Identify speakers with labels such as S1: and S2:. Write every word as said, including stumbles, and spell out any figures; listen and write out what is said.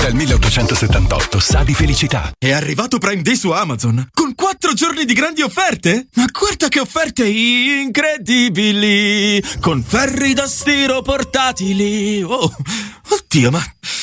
S1: Dal milleottocentosettantotto sa di felicità.
S2: È arrivato Prime Day su Amazon con quattro giorni di grandi offerte? Ma guarda che offerte incredibili! Con ferri da stiro portatili. Oh, oddio, ma